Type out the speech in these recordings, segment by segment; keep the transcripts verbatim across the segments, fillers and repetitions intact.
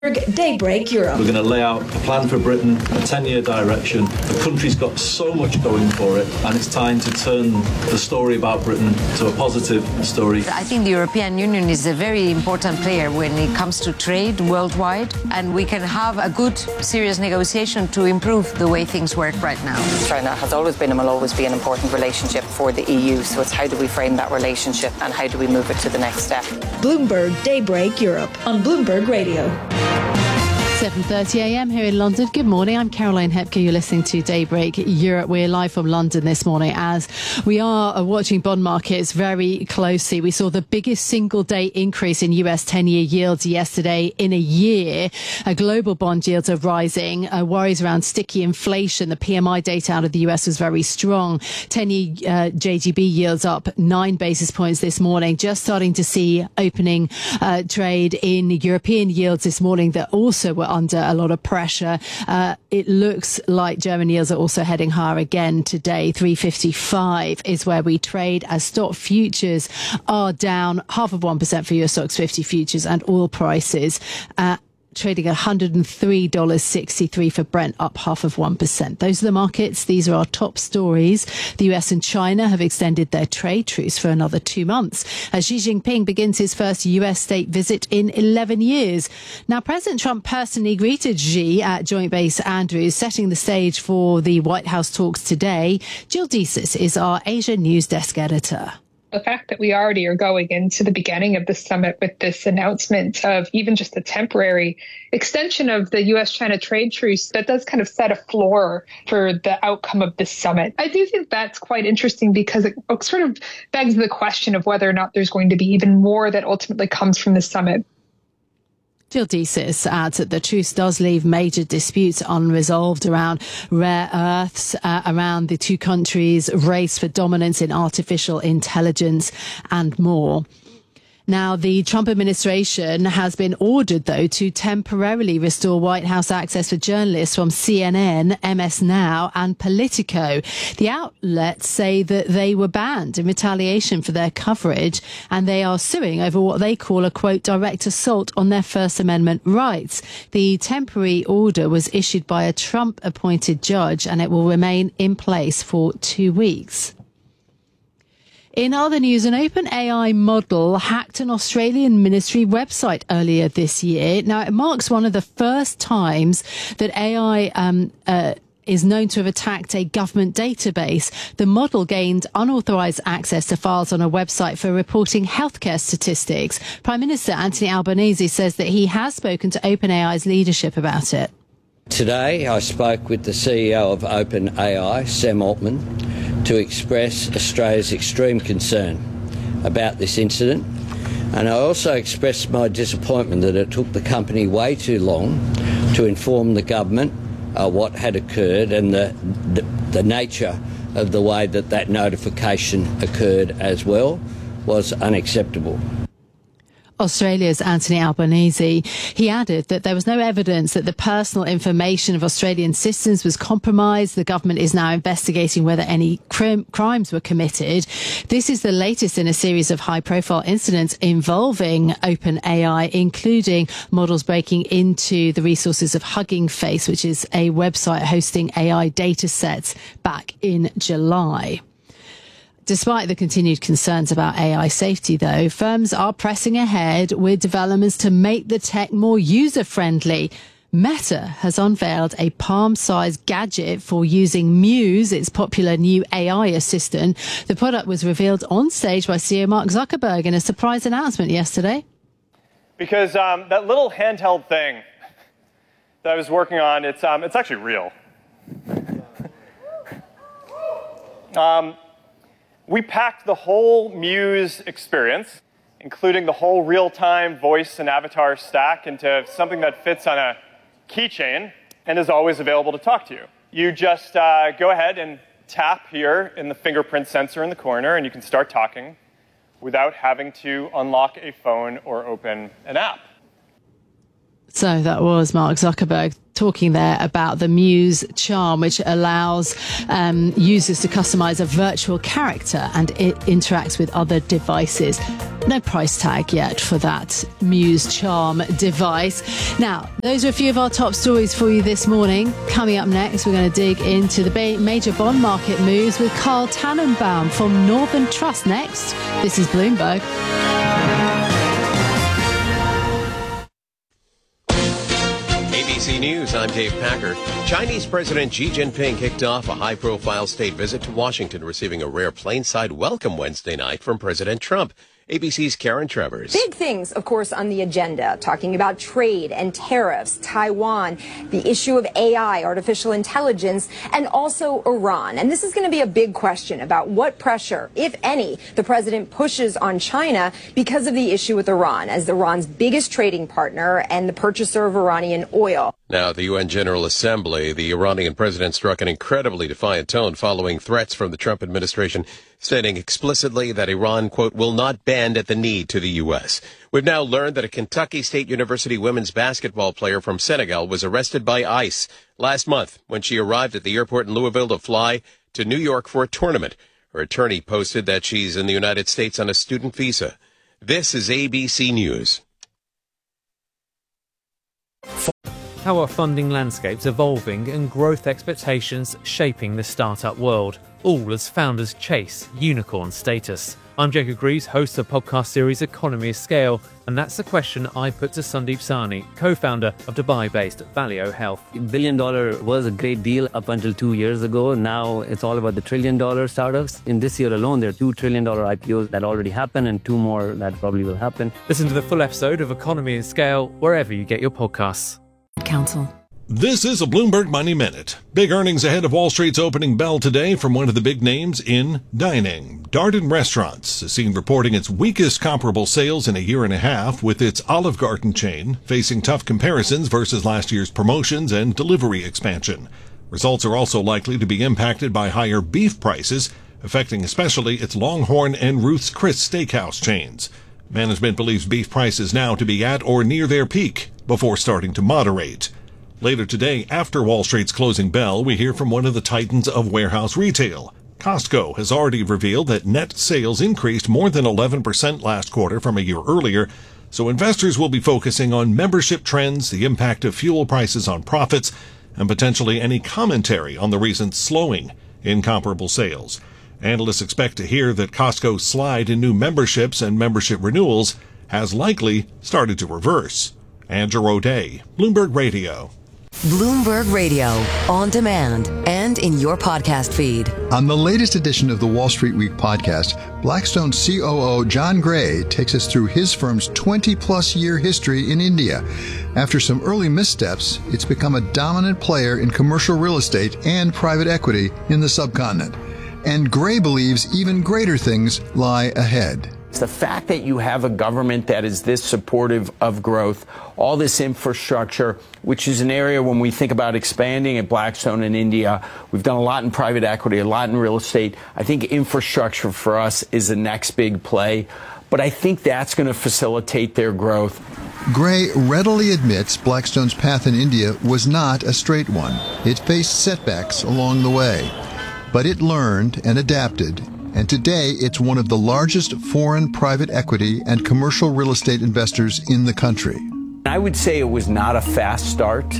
Daybreak Europe. We're going to lay out a plan for Britain, a ten-year direction. The country's got so much going for it, and it's time to turn the story about Britain to a positive story. I think the European Union is a very important player when it comes to trade worldwide, and we can have a good, serious negotiation to improve the way things work right now. China has always been and will always be an important relationship for the E U, so it's how do we frame that relationship and how do we move it to the next step. Bloomberg Daybreak Europe on Bloomberg Radio. seven thirty a m here in London. Good morning. I'm Caroline Hepker. You're listening to Daybreak Europe. We're live from London this morning as we are watching bond markets very closely. We saw the biggest single day increase in U S ten-year yields yesterday in a year. Uh, global bond yields are rising. Uh, worries around sticky inflation. The P M I data out of the U S was very strong. ten-year uh, J G B yields up nine basis points this morning. Just starting to see opening uh, trade in European yields this morning that also were under a lot of pressure. Uh, it looks like German yields are also heading higher again today. three fifty-five is where we trade as stock futures are down half of one percent for U S Stocks fifty futures, and oil prices uh, trading at one hundred three dollars and sixty-three cents for Brent, up half of one percent. Those are the markets. These are our top stories. The U S and China have extended their trade truce for another two months as Xi Jinping begins his first U S state visit in eleven years. Now, President Trump personally greeted Xi at Joint Base Andrews, setting the stage for the White House talks today. Jill Deesis is our Asia News Desk editor. The fact that we already are going into the beginning of the summit with this announcement of even just a temporary extension of the U S China trade truce, that does kind of set a floor for the outcome of this summit. I do think that's quite interesting because it sort of begs the question of whether or not there's going to be even more that ultimately comes from the summit. Jill Deesis adds that the truce does leave major disputes unresolved around rare earths, uh, around the two countries' race for dominance in artificial intelligence and more. Now, the Trump administration has been ordered, though, to temporarily restore White House access for journalists from C N N, M S Now and Politico. The outlets say that they were banned in retaliation for their coverage, and they are suing over what they call a, quote, direct assault on their First Amendment rights. The temporary order was issued by a Trump-appointed judge, and it will remain in place for two weeks. In other news, an OpenAI model hacked an Australian ministry website earlier this year. Now, it marks one of the first times that A I um, uh, is known to have attacked a government database. The model gained unauthorised access to files on a website for reporting healthcare statistics. Prime Minister Anthony Albanese says that he has spoken to OpenAI's leadership about it. Today, I spoke with the C E O of OpenAI, Sam Altman, to express Australia's extreme concern about this incident. And I also expressed my disappointment that it took the company way too long to inform the government uh, what had occurred and the, the, the nature of the way that that notification occurred as well was unacceptable. Australia's Anthony Albanese. He added that there was no evidence that the personal information of Australian citizens was compromised. The government is now investigating whether any crim- crimes were committed. This is the latest in a series of high-profile incidents involving OpenAI, including models breaking into the resources of Hugging Face, which is a website hosting A I data sets, back in July. Despite the continued concerns about A I safety, though, firms are pressing ahead with developments to make the tech more user-friendly. Meta has unveiled a palm-sized gadget for using Muse, its popular new A I assistant. The product was revealed on stage by C E O Mark Zuckerberg in a surprise announcement yesterday. Because um, that little handheld thing that I was working on, it's, um, it's actually real. um, We packed the whole Muse experience, including the whole real-time voice and avatar stack, into something that fits on a keychain and is always available to talk to you. You just uh, go ahead and tap here in the fingerprint sensor in the corner, and you can start talking without having to unlock a phone or open an app. So that was Mark Zuckerberg talking there about the Muse Charm, which allows um, users to customize a virtual character and it interacts with other devices. No price tag yet for that Muse Charm device. Now, those are a few of our top stories for you this morning. Coming up next, we're going to dig into the major bond market moves with Carl Tannenbaum from Northern Trust. Next, this is Bloomberg. A B C News, I'm Dave Packer. Chinese President Xi Jinping kicked off a high-profile state visit to Washington, receiving a rare plane-side welcome Wednesday night from President Trump. A B C's Karen Travers. Big things, of course, on the agenda, talking about trade and tariffs, Taiwan, the issue of A I, artificial intelligence, and also Iran. And this is going to be a big question about what pressure, if any, the president pushes on China because of the issue with Iran, as Iran's biggest trading partner and the purchaser of Iranian oil. Now, at the U N General Assembly, the Iranian president struck an incredibly defiant tone following threats from the Trump administration, stating explicitly that Iran, quote, will not bend at the knee to the U S. We've now learned that a Kentucky State University women's basketball player from Senegal was arrested by ICE last month when she arrived at the airport in Louisville to fly to New York for a tournament. Her attorney posted that she's in the United States on a student visa. This is A B C News. How are funding landscapes evolving and growth expectations shaping the startup world, all as founders chase unicorn status? I'm Jacob Greaves, host of the podcast series Economy of Scale, and that's the question I put to Sandeep Sahni, co-founder of Dubai-based Valeo Health. Billion dollar was a great deal up until two years ago. Now it's all about the trillion dollar startups. In this year alone, there are two trillion dollar I P Os that already happened and two more that probably will happen. Listen to the full episode of Economy of Scale wherever you get your podcasts. Council. This is a Bloomberg Money Minute. Big earnings ahead of Wall Street's opening bell today from one of the big names in dining. Darden Restaurants is seen reporting its weakest comparable sales in a year and a half, with its Olive Garden chain facing tough comparisons versus last year's promotions and delivery expansion. Results are also likely to be impacted by higher beef prices, affecting especially its Longhorn and Ruth's Chris Steakhouse chains. Management believes beef prices now to be at or near their peak before starting to moderate. Later today, after Wall Street's closing bell, we hear from one of the titans of warehouse retail. Costco has already revealed that net sales increased more than eleven percent last quarter from a year earlier, so investors will be focusing on membership trends, the impact of fuel prices on profits, and potentially any commentary on the recent slowing in comparable sales. Analysts expect to hear that Costco's slide in new memberships and membership renewals has likely started to reverse. Andrew O'Day, Bloomberg Radio. Bloomberg Radio, on demand and in your podcast feed. On the latest edition of the Wall Street Week podcast, Blackstone C O O John Gray takes us through his firm's twenty-plus year history in India. After some early missteps, it's become a dominant player in commercial real estate and private equity in the subcontinent. And Gray believes even greater things lie ahead. It's the fact that you have a government that is this supportive of growth, all this infrastructure, which is an area when we think about expanding at Blackstone in India, we've done a lot in private equity, a lot in real estate. I think infrastructure for us is the next big play, but I think that's going to facilitate their growth. Gray readily admits Blackstone's path in India was not a straight one. It faced setbacks along the way, but it learned and adapted. And today, it's one of the largest foreign private equity and commercial real estate investors in the country. I would say it was not a fast start.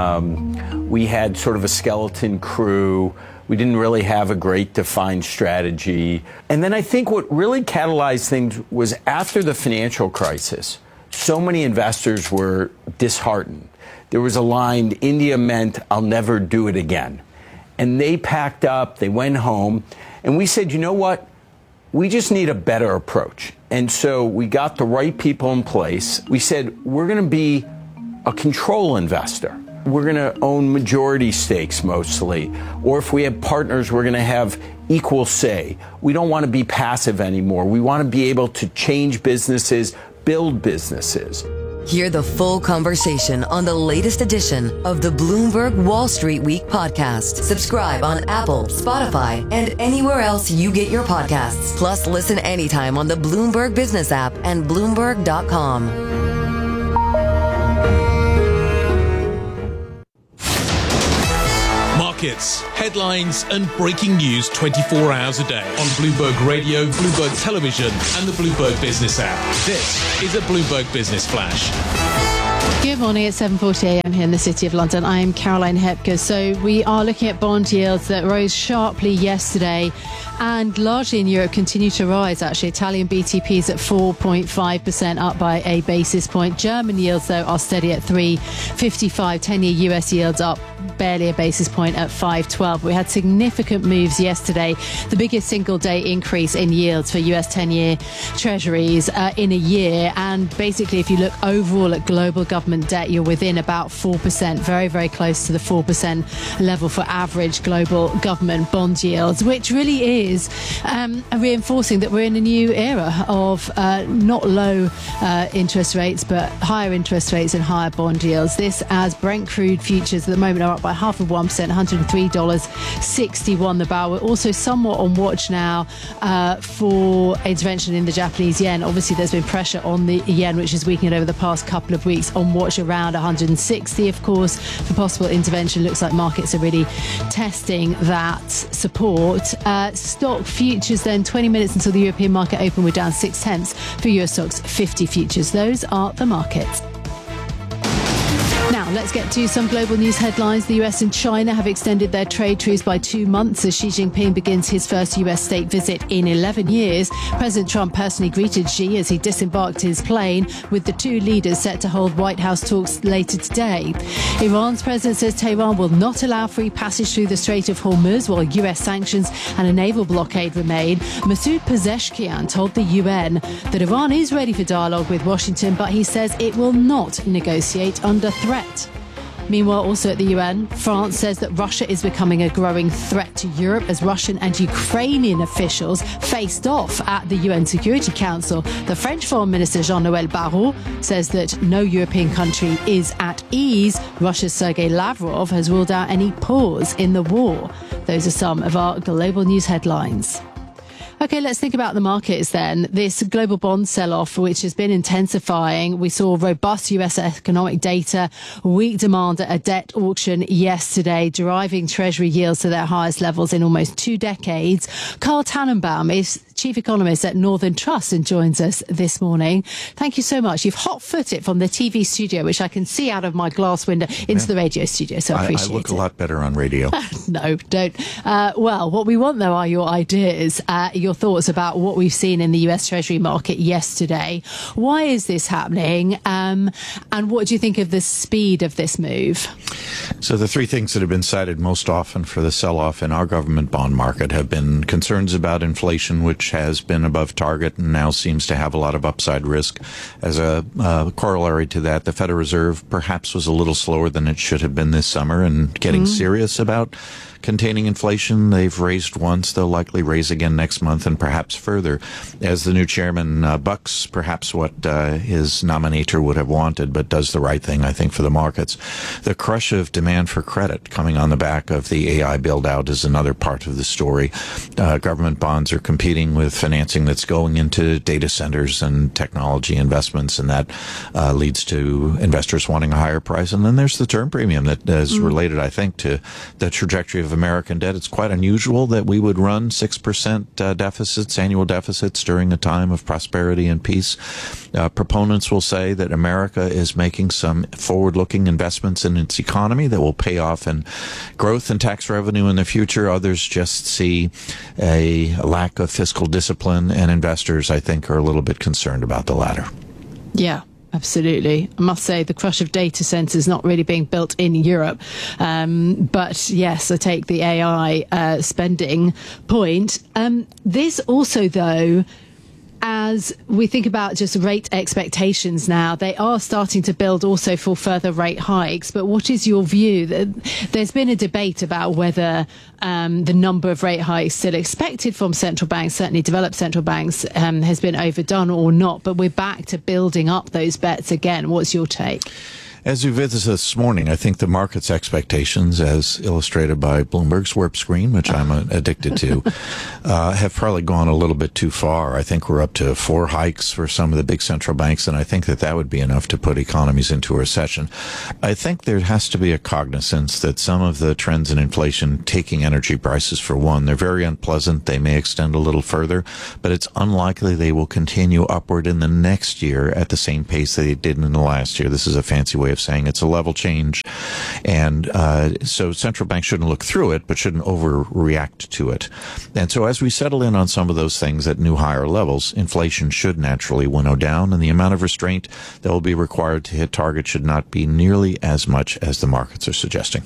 Um, we had sort of a skeleton crew. We didn't really have a great defined strategy. And then I think what really catalyzed things was after the financial crisis, so many investors were disheartened. There was a line, India meant I'll never do it again. And they packed up, they went home. And we said, you know what? We just need a better approach. And so we got the right people in place. We said, we're going to be a control investor. We're going to own majority stakes mostly. Or if we have partners, we're going to have equal say. We don't want to be passive anymore. We want to be able to change businesses, build businesses. Hear the full conversation on the latest edition of the Bloomberg Wall Street Week podcast. Subscribe on Apple, Spotify, and anywhere else you get your podcasts. Plus, listen anytime on the Bloomberg Business app and Bloomberg dot com. markets, headlines and breaking news twenty-four hours a day on Bloomberg Radio, Bloomberg Television and the Bloomberg Business app. This is a Bloomberg Business Flash. Good morning, it's seven forty a m here in the City of London. I'm Caroline Hepker. So we are looking at bond yields that rose sharply yesterday and largely in Europe continue to rise, actually. Italian B T Ps at four point five percent, up by a basis point. German yields, though, are steady at three fifty-five. ten-year U S yields up barely a basis point at five twelve. We had significant moves yesterday, the biggest single day increase in yields for U S ten-year treasuries uh, in a year. And basically, if you look overall at global government debt, you're within about four percent, very, very close to the four percent level for average global government bond yields, which really is um, reinforcing that we're in a new era of uh, not low uh, interest rates, but higher interest rates and higher bond yields. This as Brent crude futures at the moment are up by half of one percent, one hundred three dollars sixty-one the barrel. We're also somewhat on watch now uh, for intervention in the Japanese yen. Obviously, there's been pressure on the yen, which is weakening over the past couple of weeks. On watch around one hundred sixty, of course, for possible intervention. Looks like markets are really testing that support. Uh, stock futures then, twenty minutes until the European market open, we're down six tenths for U S stocks fifty futures. Those are the markets. Now, let's get to some global news headlines. The U S and China have extended their trade truce by two months as Xi Jinping begins his first U S state visit in eleven years. President Trump personally greeted Xi as he disembarked his plane, with the two leaders set to hold White House talks later today. Iran's president says Tehran will not allow free passage through the Strait of Hormuz while U S sanctions and a naval blockade remain. Masoud Pezeshkian told the U N that Iran is ready for dialogue with Washington, but he says it will not negotiate under threat. Meanwhile, also at the U N, France says that Russia is becoming a growing threat to Europe as Russian and Ukrainian officials faced off at the U N Security Council. The French Foreign Minister Jean-Noël Barrot says that no European country is at ease. Russia's Sergei Lavrov has ruled out any pause in the war. Those are some of our global news headlines. OK, let's think about the markets then. This global bond sell-off, which has been intensifying. We saw robust U S economic data, weak demand at a debt auction yesterday, driving Treasury yields to their highest levels in almost two decades. Carl Tannenbaum is chief economist at Northern Trust and joins us this morning. Thank you so much. You've hot-footed from the T V studio, which I can see out of my glass window, into yeah. the radio studio, so I appreciate it. I look it. a lot better on radio. No, don't. Uh, well, what we want, though, are your ideas, uh, your thoughts about what we've seen in the U S Treasury market yesterday. Why is this happening? Um, and what do you think of the speed of this move? So the three things that have been cited most often for the sell-off in our government bond market have been concerns about inflation, which has been above target and now seems to have a lot of upside risk. As a uh, corollary to that, the Federal Reserve perhaps was a little slower than it should have been this summer and getting mm. serious about containing inflation. They've raised once, they'll likely raise again next month and perhaps further. As the new chairman uh, bucks perhaps what uh, his nominator would have wanted, but does the right thing, I think, for the markets. The crush of demand for credit coming on the back of the A I build-out is another part of the story. Uh, government bonds are competing with financing that's going into data centers and technology investments, and that uh, leads to investors wanting a higher price. And then there's the term premium that is mm. related, I think, to the trajectory of American debt. It's quite unusual that we would run six percent uh, deficits, annual deficits, during a time of prosperity and peace. Uh, proponents will say that America is making some forward-looking investments in its economy that will pay off in growth and tax revenue in the future. Others just see a lack of fiscal discipline, and investors, I think, are a little bit concerned about the latter. Yeah. Absolutely. I must say the crush of data centres not really being built in Europe. Um, but yes, I take the A I uh, spending point. Um, this also, though, as we think about just rate expectations now, they are starting to build also for further rate hikes. But what is your view? There's been a debate about whether um, the number of rate hikes still expected from central banks, certainly developed central banks, um, has been overdone or not. But we're back to building up those bets again. What's your take? As we visited this morning, I think the market's expectations, as illustrated by Bloomberg's Warp Screen, which I'm addicted to, uh, have probably gone a little bit too far. I think we're up to four hikes for some of the big central banks, and I think that that would be enough to put economies into a recession. I think there has to be a cognizance that some of the trends in inflation, taking energy prices for one, they're very unpleasant. They may extend a little further, but it's unlikely they will continue upward in the next year at the same pace that they did in the last year. This is a fancy way of saying it's a level change. And uh, so central banks shouldn't look through it, but shouldn't overreact to it. And so as we settle in on some of those things at new higher levels, inflation should naturally winnow down, and the amount of restraint that will be required to hit target should not be nearly as much as the markets are suggesting.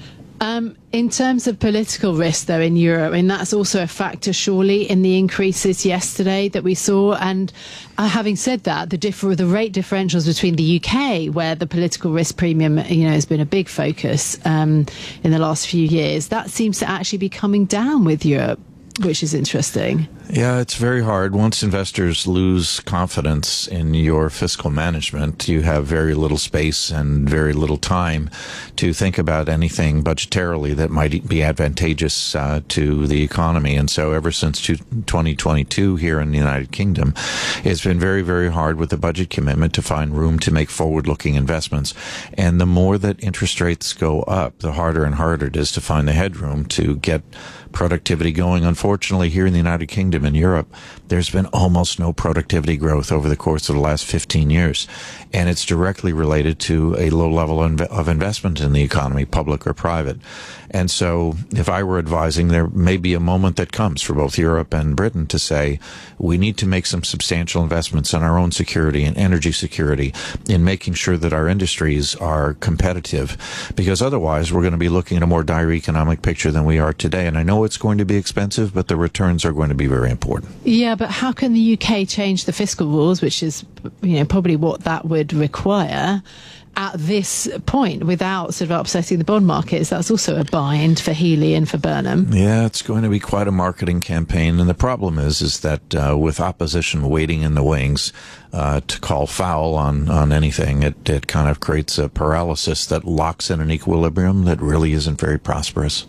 Um, in terms of political risk, though, in Europe, I mean, that's also a factor, surely, in the increases yesterday that we saw. And uh, having said that, the, differ- the rate differentials between the U K, where the political risk premium, you know, has been a big focus um, in the last few years, that seems to actually be coming down with Europe, which is interesting. Yeah, it's very hard. Once investors lose confidence in your fiscal management, you have very little space and very little time to think about anything budgetarily that might be advantageous uh, to the economy. And so ever since twenty twenty-two here in the United Kingdom, it's been very, very hard with the budget commitment to find room to make forward-looking investments. And the more that interest rates go up, the harder and harder it is to find the headroom to get productivity going. Unfortunately, here in the United Kingdom and Europe, there's been almost no productivity growth over the course of the last fifteen years. And it's directly related to a low level of investment in the economy, public or private. And so if I were advising, there may be a moment that comes for both Europe and Britain to say, we need to make some substantial investments in our own security and energy security, in making sure that our industries are competitive, because otherwise we're going to be looking at a more dire economic picture than we are today. And I know it's going to be expensive, but the returns are going to be very important. Yeah, but how can the U K change the fiscal rules, which is, you know, probably what that would require, at this point without sort of upsetting the bond markets? That's also a bind for Healey and for Burnham. Yeah, it's going to be quite a marketing campaign. And the problem is, is that uh, with opposition waiting in the wings uh, to call foul on, on anything, it, it kind of creates a paralysis that locks in an equilibrium that really isn't very prosperous.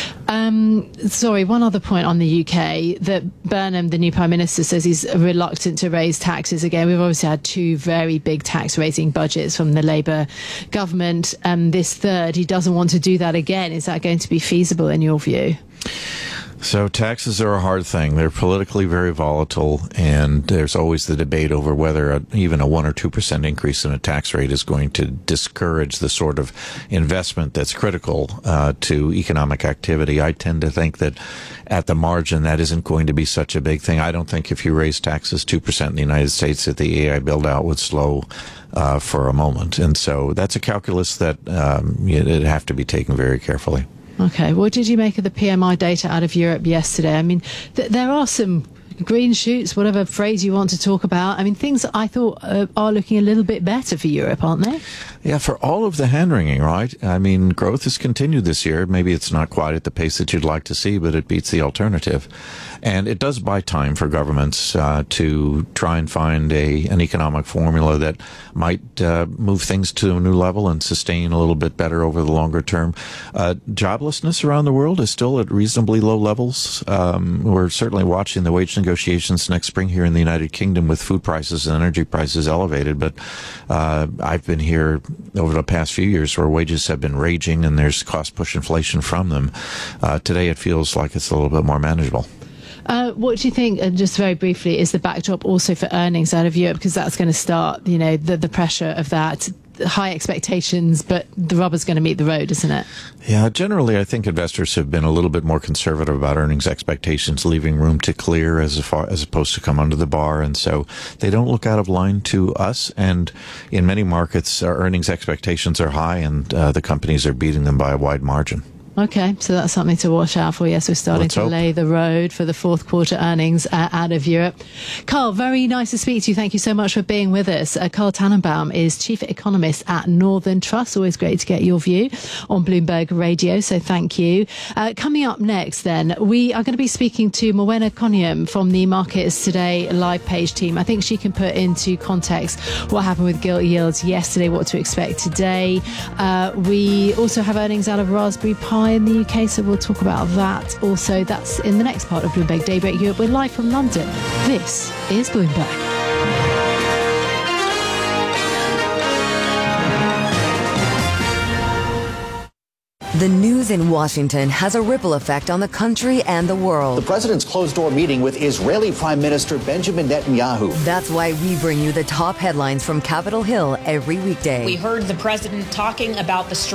Um, sorry, one other point on the U K, that Burnham, the new Prime Minister, says he's reluctant to raise taxes again. We've obviously had two very big tax-raising budgets from the Labour government. Um, this third, he doesn't want to do that again. Is that going to be feasible in your view? So taxes are a hard thing. They're politically very volatile, and there's always the debate over whether a, even a one or two percent increase in a tax rate is going to discourage the sort of investment that's critical uh, to economic activity. I tend to think that at the margin that isn't going to be such a big thing. I don't think if you raise taxes two percent in the United States that the A I build-out would slow uh, for a moment. And so that's a calculus that um, it'd have to be taken very carefully. Okay. What did you make of the P M I data out of Europe yesterday? I mean, th- there are some green shoots, whatever phrase you want to talk about. I mean, things I thought uh, are looking a little bit better for Europe, aren't they? Yeah, for all of the hand-wringing, right? I mean, growth has continued this year. Maybe it's not quite at the pace that you'd like to see, but it beats the alternative. And it does buy time for governments uh, to try and find a an economic formula that might uh, move things to a new level and sustain a little bit better over the longer term. Uh, joblessness around the world is still at reasonably low levels. Um, we're certainly watching the wage negotiations next spring here in the United Kingdom with food prices and energy prices elevated. But uh, I've been here over the past few years where wages have been raging and there's cost-push inflation from them. Uh, today it feels like it's a little bit more manageable. Uh, what do you think, and just very briefly, is the backdrop also for earnings out of Europe? Because that's going to start, you know, the, the pressure of that. High expectations, but the rubber's going to meet the road, isn't it? Yeah, generally, I think investors have been a little bit more conservative about earnings expectations, leaving room to clear as far, as opposed to come under the bar. And so they don't look out of line to us. And in many markets, our earnings expectations are high, and uh, the companies are beating them by a wide margin. Okay, so that's something to watch out for. Yes, we're starting Let's to hope. lay the road for the fourth quarter earnings uh, out of Europe. Carl, very nice to speak to you. Thank you so much for being with us. Uh, Carl Tannenbaum is Chief Economist at Northern Trust. Always great to get your view on Bloomberg Radio, so thank you. Uh, coming up next then, we are going to be speaking to Morwenna Coniam from the Markets Today live page team. I think she can put into context what happened with gilt yields yesterday, what to expect today. Uh, we also have earnings out of Raspberry Pi in the U K, so we'll talk about that. Also, that's in the next part of Bloomberg Daybreak Europe. We're live from London. This is Bloomberg. The news in Washington has a ripple effect on the country and the world. The president's closed-door meeting with Israeli Prime Minister Benjamin Netanyahu. That's why we bring you the top headlines from Capitol Hill every weekday. We heard the president talking about the